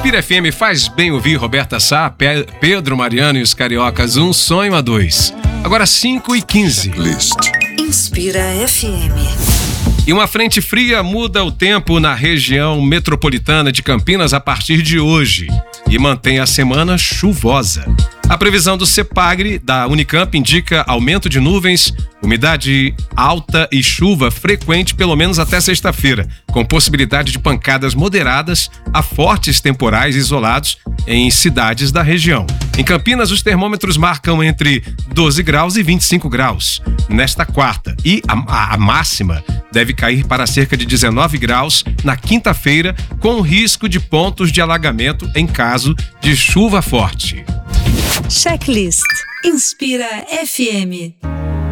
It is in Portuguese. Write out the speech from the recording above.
Inspira FM faz bem ouvir Roberta Sá, Pedro Mariano e os Cariocas, Um Sonho a Dois. Agora 5h15. Inspira FM. E uma frente fria muda o tempo na região metropolitana de Campinas a partir de hoje e mantém a semana chuvosa. A previsão do CEPAGRE da Unicamp indica aumento de nuvens, umidade alta e chuva frequente pelo menos até sexta-feira, com possibilidade de pancadas moderadas a fortes temporais isolados em cidades da região. Em Campinas, os termômetros marcam entre 12 graus e 25 graus nesta quarta e a máxima deve cair para cerca de 19 graus na quinta-feira, com risco de pontos de alagamento em caso de chuva forte. Checklist Inspira FM.